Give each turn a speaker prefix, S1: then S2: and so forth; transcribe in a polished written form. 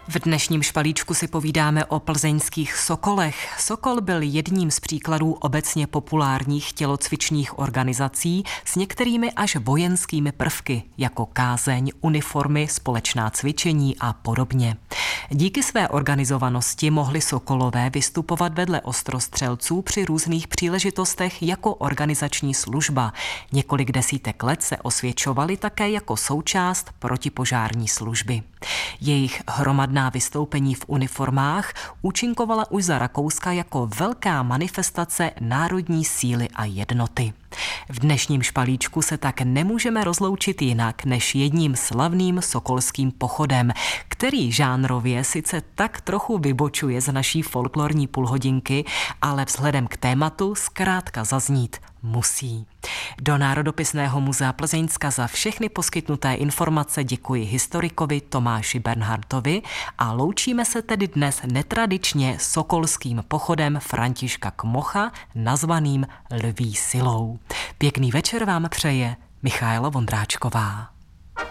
S1: V dnešním špalíčku si povídáme o plzeňských sokolech. Sokol byl jedním z příkladů obecně populárních tělocvičních organizací s některými až vojenskými prvky, jako kázeň, uniformy, společná cvičení a podobně. Díky své organizovanosti mohli sokolové vystupovat vedle ostrostřelců při různých příležitostech jako organizační služba. Několik desítek let se osvědčovali také jako součást protipožární služby. Jejich hromadná vystoupení v uniformách účinkovala už za Rakouska jako velká manifestace národní síly a jednoty. V dnešním špalíčku se tak nemůžeme rozloučit jinak než jedním slavným sokolským pochodem, který žánrově sice tak trochu vybočuje z naší folklorní půlhodinky, ale vzhledem k tématu zkrátka zaznít musí. Do Národopisného muzea Plzeňska za všechny poskytnuté informace děkuji historikovi Tomáši Bernhardtovi a loučíme se tedy dnes netradičně sokolským pochodem Františka Kmocha nazvaným Lví silou. Pěkný večer vám přeje Michaela Vondráčková.